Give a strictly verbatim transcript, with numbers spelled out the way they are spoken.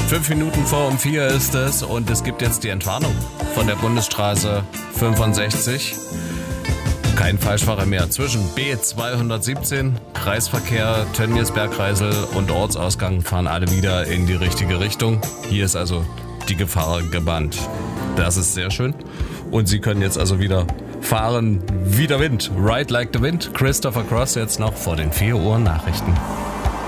Fünf Minuten vor um vier ist es und es gibt jetzt die Entwarnung von der Bundesstraße fünfundsechzig. Kein Falschfahrer mehr. Zwischen B zweihundertsiebzehn, Kreisverkehr, Tönnies-Bergkreisel und Ortsausgang fahren alle wieder in die richtige Richtung. Hier ist also die Gefahr gebannt. Das ist sehr schön. Und Sie können jetzt also wieder fahren wie der Wind. Ride like the wind. Christopher Cross jetzt noch vor den vier Uhr Nachrichten.